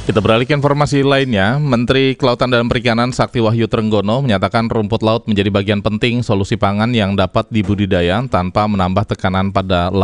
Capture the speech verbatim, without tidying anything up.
Kita beralih ke informasi lainnya. Menteri Kelautan dan Perikanan Sakti Wahyu Trenggono menyatakan rumput laut menjadi bagian penting solusi pangan yang dapat dibudidaya tanpa menambah tekanan pada